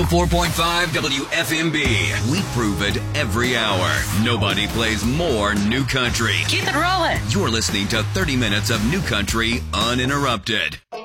104.5 WFMB. We prove it every hour. Nobody plays more new country. Keep it rolling. You're listening to 30 minutes of new country uninterrupted.